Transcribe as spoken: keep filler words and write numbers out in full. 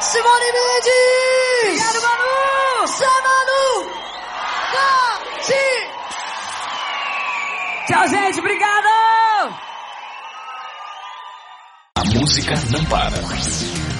Simone Mendes! Obrigado, Manu! Samanu! Cati! Tchau, gente, obrigado! A música não para.